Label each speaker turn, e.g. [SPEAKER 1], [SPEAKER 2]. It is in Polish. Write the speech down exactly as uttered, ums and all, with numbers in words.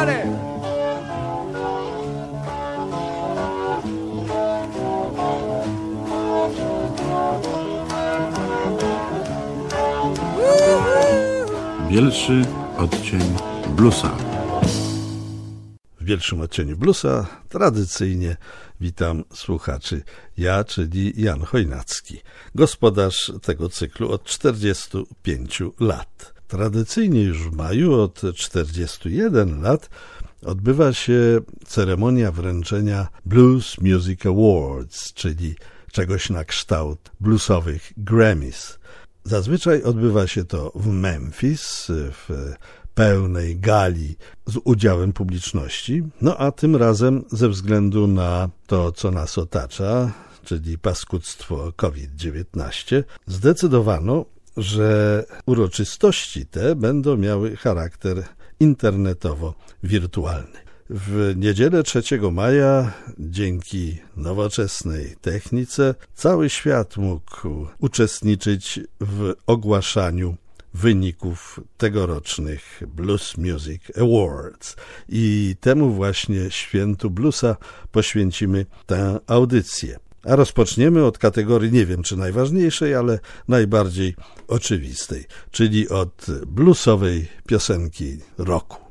[SPEAKER 1] Everybody!
[SPEAKER 2] Bielszy odcień bluesa.
[SPEAKER 3] W bielszym odcieniu bluesa tradycyjnie witam słuchaczy. Ja, czyli Jan Chojnacki, gospodarz tego cyklu od czterdziestu pięciu lat. Tradycyjnie już w maju od czterdziestu jeden lat odbywa się ceremonia wręczenia Blues Music Awards, czyli czegoś na kształt bluesowych Grammys. Zazwyczaj odbywa się to w Memphis, w pełnej gali z udziałem publiczności, no a tym razem ze względu na to, co nas otacza, czyli paskudztwo COVID dziewiętnaście, zdecydowano, że uroczystości te będą miały charakter internetowo-wirtualny. W niedzielę trzeciego maja, dzięki nowoczesnej technice, cały świat mógł uczestniczyć w ogłaszaniu wyników tegorocznych Blues Music Awards. I temu właśnie świętu bluesa poświęcimy tę audycję. A rozpoczniemy od kategorii, nie wiem czy najważniejszej, ale najbardziej oczywistej, czyli od bluesowej piosenki roku.